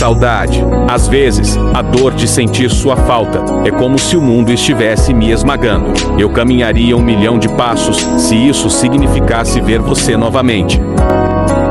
saudade. Às vezes, a dor de sentir sua falta é como se o mundo estivesse me esmagando. Eu caminharia 1 milhão de passos se isso significasse ver você novamente.